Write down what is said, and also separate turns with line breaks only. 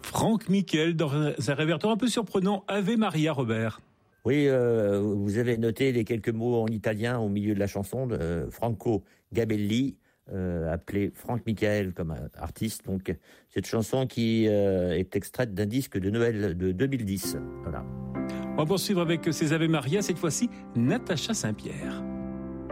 Franck Michael dans un répertoire un peu surprenant, Ave Maria, Robert.
Oui, vous avez noté les quelques mots en italien au milieu de la chanson de Franco Gabelli, appelé Franck Michael comme artiste. Donc, cette chanson qui est extraite d'un disque de Noël de 2010. Voilà.
On va poursuivre avec ces Ave Maria, cette fois-ci Natacha Saint-Pierre.